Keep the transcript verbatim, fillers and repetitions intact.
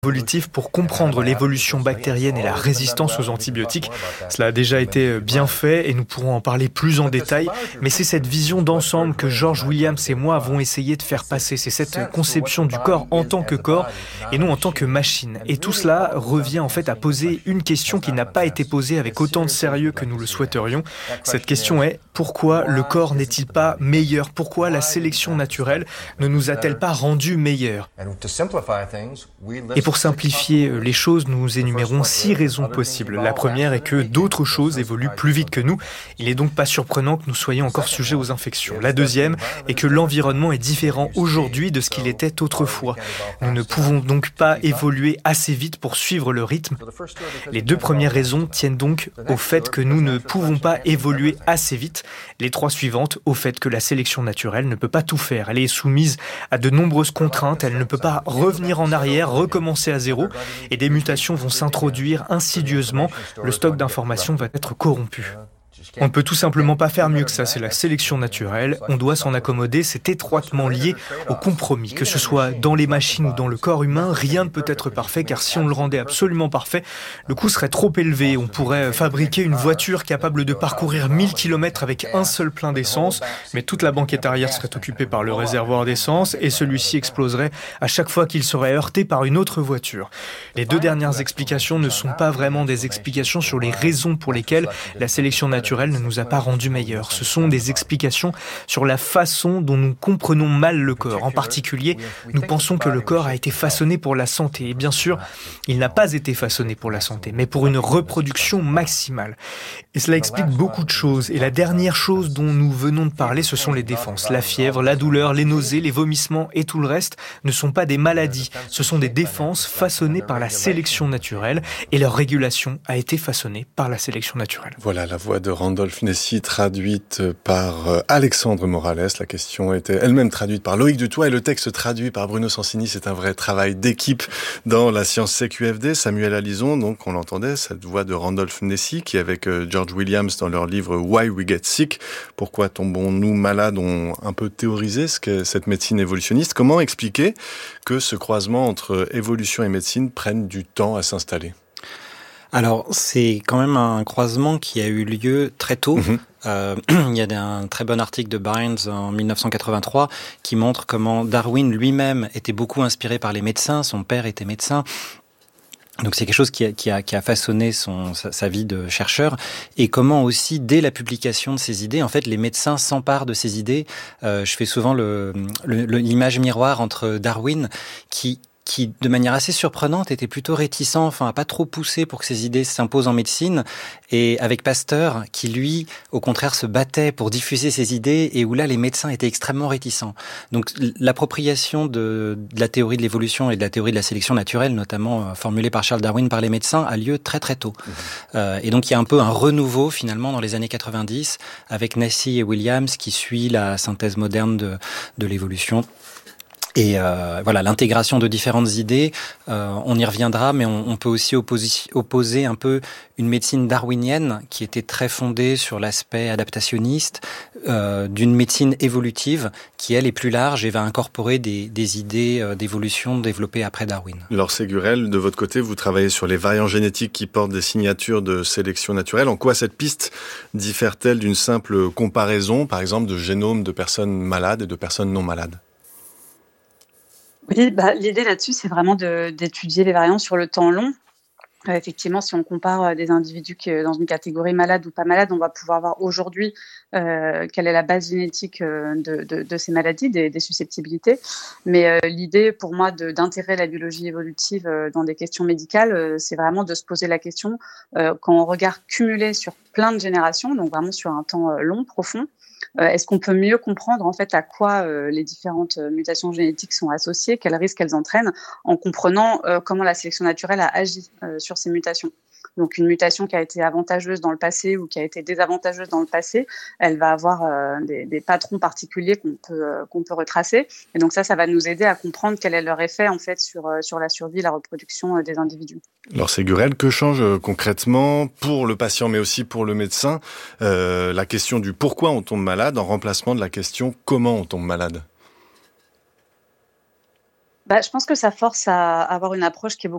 évolutif pour comprendre l'évolution bactérienne et la résistance aux antibiotiques. Cela a déjà été bien fait et nous pourrons en parler plus en détail, mais c'est cette vision d'ensemble que George Williams et moi avons essayé de faire passer. C'est cette conception du corps en tant que corps et non en tant que machine. Et tout cela revient en fait à poser une question qui n'a pas été posée avec autant de sérieux que nous le souhaiterions. Cette question est: pourquoi le corps n'est-il pas meilleur? Pourquoi la sélection naturelle ne nous a-t-elle pas rendus meilleurs? Et pour simplifier les choses, nous énumérons six raisons possibles. La première est que d'autres choses évoluent plus vite que nous. Il n'est donc pas surprenant que nous soyons encore sujets aux infections. La deuxième est que l'environnement est différent aujourd'hui de ce qu'il était autrefois. Nous ne pouvons donc pas évoluer assez vite pour suivre le rythme. Les deux premières raisons tiennent donc au fait que nous ne pouvons pas évoluer assez vite. Les trois suivantes au fait que la sélection naturelle ne peut pas tout faire. Elle est soumise à de nombreuses contraintes, elle ne peut pas revenir en arrière, recommencer à zéro, et des mutations vont s'introduire insidieusement. Le stock d'informations va être corrompu. On ne peut tout simplement pas faire mieux que ça, c'est la sélection naturelle, on doit s'en accommoder, c'est étroitement lié au compromis. Que ce soit dans les machines ou dans le corps humain, rien ne peut être parfait, car si on le rendait absolument parfait, le coût serait trop élevé. On pourrait fabriquer une voiture capable de parcourir mille kilomètres avec un seul plein d'essence, mais toute la banquette arrière serait occupée par le réservoir d'essence, et celui-ci exploserait à chaque fois qu'il serait heurté par une autre voiture. Les deux dernières explications ne sont pas vraiment des explications sur les raisons pour lesquelles la sélection naturelle ne nous a pas rendus meilleurs. Ce sont des explications sur la façon dont nous comprenons mal le corps. En particulier, nous pensons que le corps a été façonné pour la santé. Et bien sûr, il n'a pas été façonné pour la santé, mais pour une reproduction maximale. Et cela explique beaucoup de choses. Et la dernière chose dont nous venons de parler, ce sont les défenses. La fièvre, la douleur, les nausées, les vomissements et tout le reste ne sont pas des maladies. Ce sont des défenses façonnées par la sélection naturelle et leur régulation a été façonnée par la sélection naturelle. Voilà la voix de Randolph Nessy, traduite par Alexandre Morales. La question était elle-même traduite par Loïc Dutoit et le texte traduit par Bruno Sansini. C'est un vrai travail d'équipe dans la science C Q F D. Samuel Alison, donc on l'entendait, cette voix de Randolph Nessy qui, avec George Williams dans leur livre Why We Get Sick, pourquoi tombons-nous malades, ont un peu théorisé ce qu'est cette médecine évolutionniste. Comment expliquer que ce croisement entre évolution et médecine prenne du temps à s'installer ? Alors, c'est quand même un croisement qui a eu lieu très tôt. Mmh. Euh, il y a un très bon article de Barnes en dix-neuf cent quatre-vingt-trois qui montre comment Darwin lui-même était beaucoup inspiré par les médecins. Son père était médecin. Donc c'est quelque chose qui a, qui a, qui a façonné son, sa, sa vie de chercheur, et comment aussi, dès la publication de ces idées, en fait, les médecins s'emparent de ces idées. Euh, je fais souvent le, le, l'image miroir entre Darwin, qui qui, de manière assez surprenante, était plutôt réticent, enfin, à pas trop pousser pour que ces idées s'imposent en médecine, et avec Pasteur, qui lui, au contraire, se battait pour diffuser ses idées, et où là, les médecins étaient extrêmement réticents. Donc, l'appropriation de, de la théorie de l'évolution et de la théorie de la sélection naturelle, notamment euh, formulée par Charles Darwin par les médecins, a lieu très très tôt. Mmh. Euh, et donc, il y a un peu un renouveau, finalement, dans les années quatre-vingt-dix, avec Nessy et Williams, qui suit la synthèse moderne de, de l'évolution. Et euh, voilà, l'intégration de différentes idées, euh, on y reviendra, mais on, on peut aussi opposer, opposer un peu une médecine darwinienne qui était très fondée sur l'aspect adaptationniste, euh, d'une médecine évolutive qui, elle, est plus large et va incorporer des, des idées euh, d'évolution développées après Darwin. Laure Ségurel, de votre côté, vous travaillez sur les variants génétiques qui portent des signatures de sélection naturelle. En quoi cette piste diffère-t-elle d'une simple comparaison, par exemple, de génomes de personnes malades et de personnes non malades ? Oui, bah, l'idée là-dessus, c'est vraiment de, d'étudier les variants sur le temps long. Euh, effectivement, si on compare euh, des individus qui, euh, dans une catégorie malade ou pas malade, on va pouvoir voir aujourd'hui euh, quelle est la base génétique euh, de, de, de ces maladies, des, des susceptibilités. Mais euh, l'idée pour moi de, d'intégrer la biologie évolutive euh, dans des questions médicales, euh, c'est vraiment de se poser la question, euh, quand on regarde cumulé sur plein de générations, donc vraiment sur un temps euh, long, profond, Euh, est-ce qu'on peut mieux comprendre en fait à quoi euh, les différentes euh, mutations génétiques sont associées, quels risques elles entraînent, en comprenant euh, comment la sélection naturelle a agi euh, sur ces mutations. Donc une mutation qui a été avantageuse dans le passé ou qui a été désavantageuse dans le passé, elle va avoir euh, des, des patrons particuliers qu'on peut euh, qu'on peut retracer. Et donc ça, ça va nous aider à comprendre quel est leur effet en fait sur euh, sur la survie, et la reproduction euh, des individus. Alors Ségurel, que change euh, concrètement pour le patient, mais aussi pour le médecin, euh, la question du pourquoi on tombe malade en remplacement de la question comment on tombe malade? Bah, je pense que ça force à avoir une approche qui est beaucoup